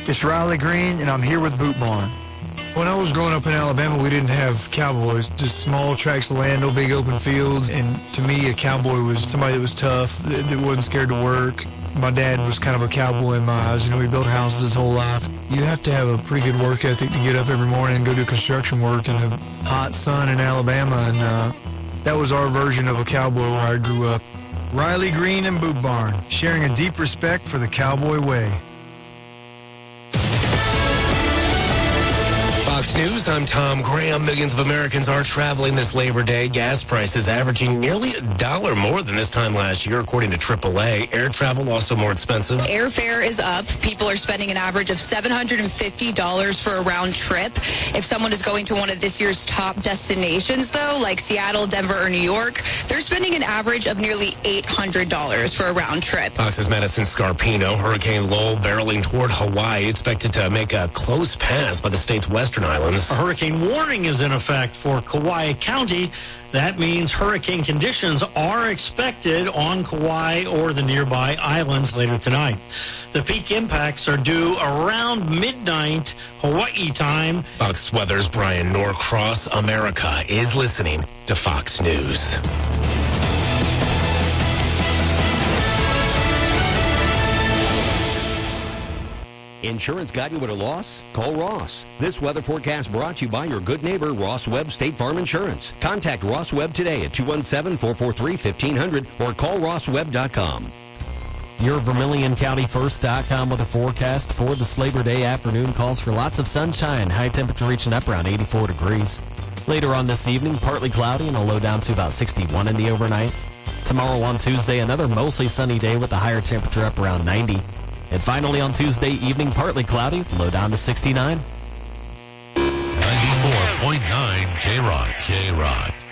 It's Riley Green, and I'm here with Boot Barn. When I was growing up in Alabama, we didn't have cowboys, just small tracts of land, no big open fields. And to me, a cowboy was somebody that was tough, that wasn't scared to work. My dad was kind of a cowboy in my eyes. He built houses his whole life. You have to have a pretty good work ethic to get up every morning and go do construction work in the hot sun in Alabama. And that was our version of a cowboy where I grew up. Riley Green and Boot Barn, sharing a deep respect for the cowboy way. Fox News, I'm Tom Graham. Millions of Americans are traveling this Labor Day. Gas prices averaging nearly $1 more than this time last year, according to AAA. Air travel also more expensive. Airfare is up. People are spending an average of $750 for a round trip. If someone is going to one of this year's top destinations, though, like Seattle, Denver, or New York, they're spending an average of nearly $800 for a round trip. Fox's Madison Scarpino. Hurricane Lowell barreling toward Hawaii, expected to make a close pass by the state's western islands. A hurricane warning is in effect for Kauai County. That means hurricane conditions are expected on Kauai or the nearby islands later tonight. The peak impacts are due around midnight Hawaii time. Fox Weather's Brian Norcross. America is listening to Fox News. Insurance got you at a loss? Call Ross. This weather forecast brought to you by your good neighbor, Ross Webb State Farm Insurance. Contact Ross Webb today at 217-443-1500 or call rosswebb.com. Your VermilionCountyFirst.com weather forecast for this Labor Day afternoon calls for lots of sunshine, high temperature reaching up around 84 degrees. Later on this evening, partly cloudy and a low down to about 61 in the overnight. Tomorrow on Tuesday, another mostly sunny day with a higher temperature up around 90. And finally on Tuesday evening, partly cloudy, low down to 69. 94.9 K-Rock.